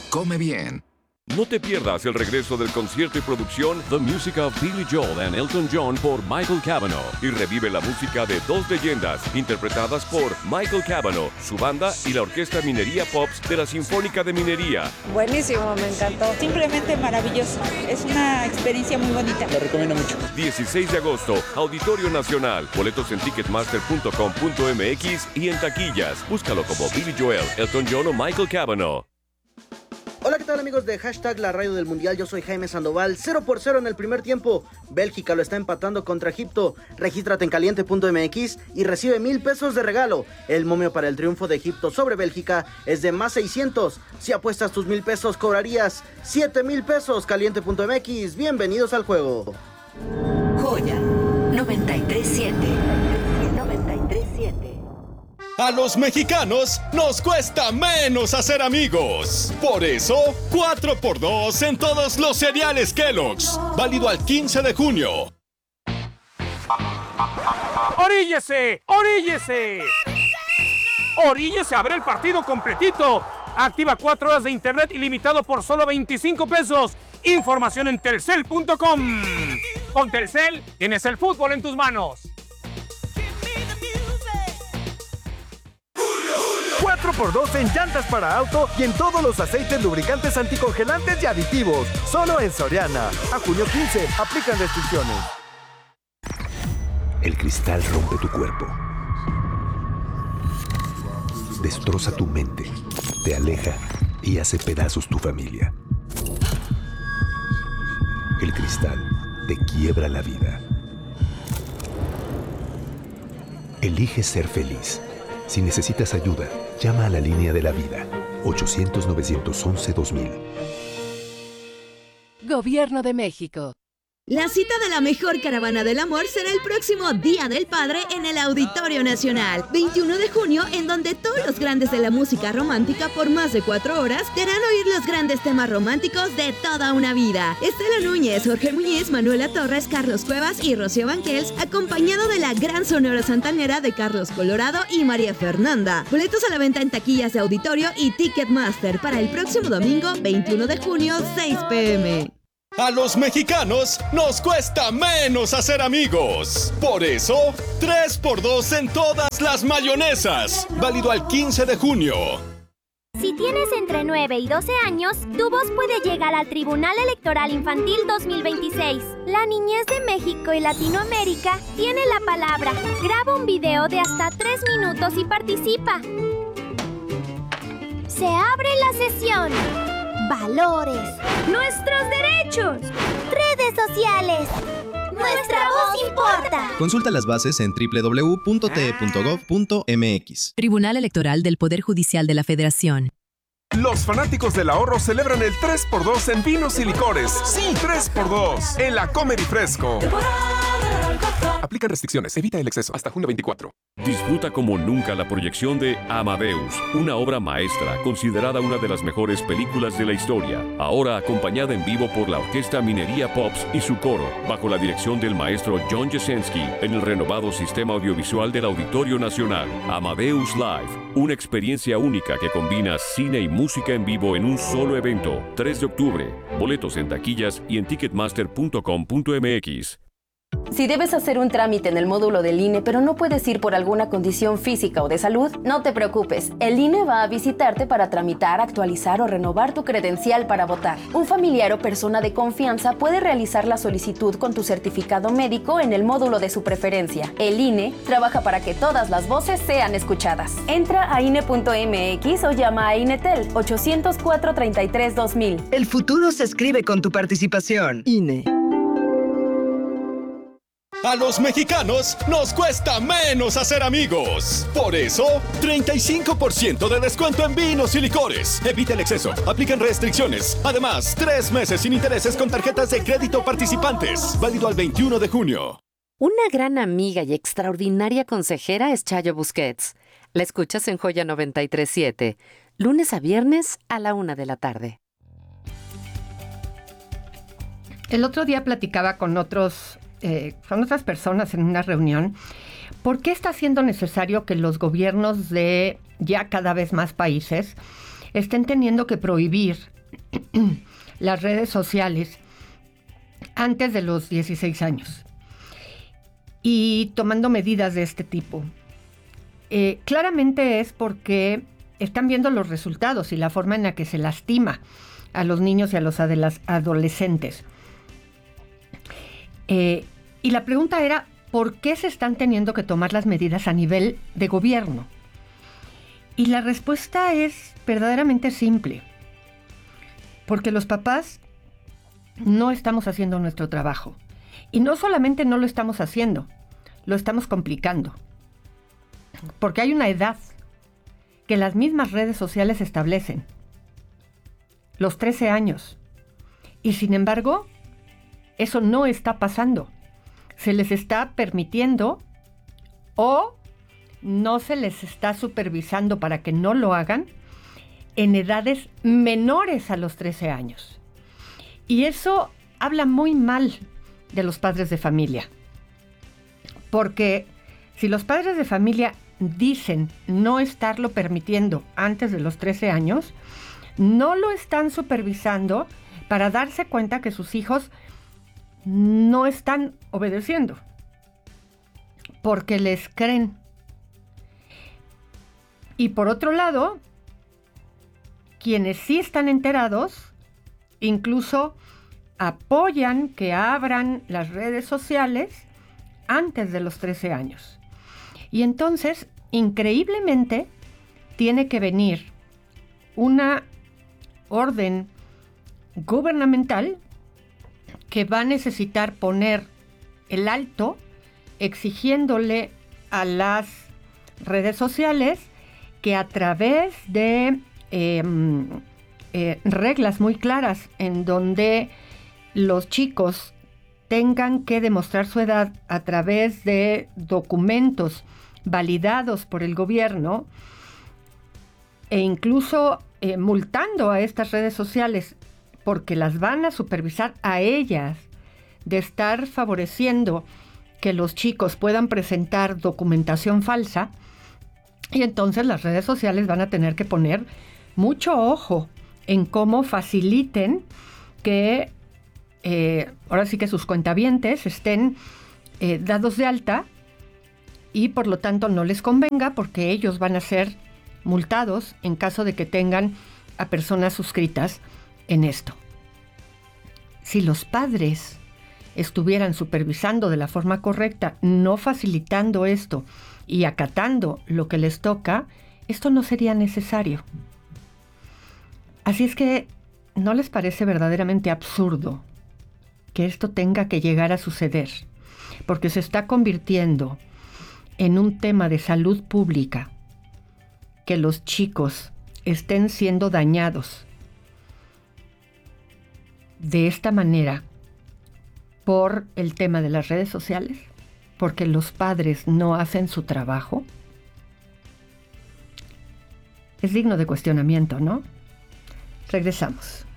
come bien. No te pierdas el regreso del concierto y producción The Music of Billy Joel and Elton John por Michael Cavanaugh y revive la música de dos leyendas interpretadas por Michael Cavanaugh, su banda y la Orquesta Minería Pops de la Sinfónica de Minería. Buenísimo, me encantó. Simplemente maravilloso. Es una experiencia muy bonita. Lo recomiendo mucho. 16 de agosto, Auditorio Nacional. Boletos en ticketmaster.com.mx y en taquillas. Búscalo como Billy Joel, Elton John o Michael Cavanaugh. Hola, ¿qué tal amigos de Hashtag La Radio del Mundial? Yo soy Jaime Sandoval. 0-0 en el primer tiempo. Bélgica lo está empatando contra Egipto. Regístrate en caliente.mx y recibe 1,000 pesos de regalo. El momio para el triunfo de Egipto sobre Bélgica es de más 600. Si apuestas tus 1,000 pesos, cobrarías 7,000 pesos. Caliente.mx. Bienvenidos al juego. Joya 93.7. 93.7. A los mexicanos nos cuesta menos hacer amigos. Por eso, 4x2 en todos los cereales Kellogg's. Válido al 15 de junio. ¡Oríllese! ¡Oríllese! ¡Oríllese a ver el partido completito! Activa 4 horas de internet ilimitado por solo 25 pesos. Información en telcel.com. Con Telcel tienes el fútbol en tus manos. 4x2 en llantas para auto y en todos los aceites, lubricantes, anticongelantes y aditivos. Solo en Soriana. A junio 15. Aplican restricciones. El cristal rompe tu cuerpo. Destroza tu mente. Te aleja y hace pedazos tu familia. El cristal te quiebra la vida. Elige ser feliz. Si necesitas ayuda, llama a la línea de la vida. 800-911-2000. Gobierno de México. La cita de la mejor caravana del amor será el próximo Día del Padre en el Auditorio Nacional, 21 de junio, en donde todos los grandes de la música romántica por más de 4 horas te harán oír los grandes temas románticos de toda una vida. Estela Núñez, Jorge Muñiz, Manuela Torres, Carlos Cuevas y Rocío Banquels, acompañado de la gran sonora santanera de Carlos Colorado y María Fernanda. Boletos a la venta en taquillas de Auditorio y Ticketmaster para el próximo domingo, 21 de junio, 6 p.m. A los mexicanos nos cuesta menos hacer amigos. Por eso, 3x2 en todas las mayonesas. Válido al 15 de junio. Si tienes entre 9 y 12 años, tu voz puede llegar al Tribunal Electoral Infantil 2026. La niñez de México y Latinoamérica tiene la palabra. Graba un video de hasta 3 minutos y participa. Se abre la sesión. Valores. Nuestros derechos. Redes sociales. Nuestra voz importa. Consulta las bases en www.te.gov.mx. Tribunal Electoral del Poder Judicial de la Federación. Los fanáticos del ahorro celebran el 3x2 en vinos y licores. Sí, 3x2 en la Comer y Fresco. Aplican restricciones, evita el exceso. Hasta junio 24. Disfruta como nunca la proyección de Amadeus, una obra maestra considerada una de las mejores películas de la historia. Ahora acompañada en vivo por la Orquesta Minería Pops y su coro, bajo la dirección del maestro John Jasenski, en el renovado sistema audiovisual del Auditorio Nacional. Amadeus Live, una experiencia única que combina cine y música en vivo en un solo evento. 3 de octubre. Boletos en taquillas y en ticketmaster.com.mx. Si debes hacer un trámite en el módulo del INE, pero no puedes ir por alguna condición física o de salud, no te preocupes. El INE va a visitarte para tramitar, actualizar o renovar tu credencial para votar. Un familiar o persona de confianza puede realizar la solicitud con tu certificado médico en el módulo de su preferencia. El INE trabaja para que todas las voces sean escuchadas. Entra a INE.mx o llama a INETEL 804-33-2000. El futuro se escribe con tu participación. INE. A los mexicanos nos cuesta menos hacer amigos. Por eso, 35% de descuento en vinos y licores. Evita el exceso. Aplican restricciones. Además, 3 meses sin intereses con tarjetas de crédito participantes. Válido al 21 de junio. Una gran amiga y extraordinaria consejera es Chayo Busquets. La escuchas en Joya 93.7, lunes a viernes a la 1 de la tarde. El otro día platicaba con otras personas en una reunión. ¿Por qué está siendo necesario que los gobiernos de ya cada vez más países estén teniendo que prohibir las redes sociales antes de los 16 años y tomando medidas de este tipo. Claramente es porque están viendo los resultados y la forma en la que se lastima a los niños y a los adolescentes. Y la pregunta era, ¿por qué se están teniendo que tomar las medidas a nivel de gobierno? Y la respuesta es verdaderamente simple. Porque los papás no estamos haciendo nuestro trabajo. Y no solamente no lo estamos haciendo, lo estamos complicando. Porque hay una edad que las mismas redes sociales establecen. Los 13 años. Y sin embargo, eso no está pasando. Se les está permitiendo o no se les está supervisando para que no lo hagan en edades menores a los 13 años. Y eso habla muy mal de los padres de familia. Porque si los padres de familia dicen no estarlo permitiendo antes de los 13 años, no lo están supervisando para darse cuenta que sus hijos no están obedeciendo, porque les creen. Y por otro lado, quienes sí están enterados, incluso apoyan que abran las redes sociales antes de los 13 años. Y entonces, increíblemente, tiene que venir una orden gubernamental que va a necesitar poner el alto, exigiéndole a las redes sociales que a través de reglas muy claras en donde los chicos tengan que demostrar su edad a través de documentos validados por el gobierno e incluso multando a estas redes sociales porque las van a supervisar a ellas de estar favoreciendo que los chicos puedan presentar documentación falsa, y entonces las redes sociales van a tener que poner mucho ojo en cómo faciliten que ahora sí que sus cuentavientes estén dados de alta y por lo tanto no les convenga porque ellos van a ser multados en caso de que tengan a personas suscritas en esto. Si los padres estuvieran supervisando de la forma correcta, no facilitando esto y acatando lo que les toca, esto no sería necesario. Así es que, ¿no les parece verdaderamente absurdo que esto tenga que llegar a suceder? Porque se está convirtiendo en un tema de salud pública, que los chicos estén siendo dañados de esta manera por el tema de las redes sociales, porque los padres no hacen su trabajo. Es digno de cuestionamiento, ¿no? Regresamos.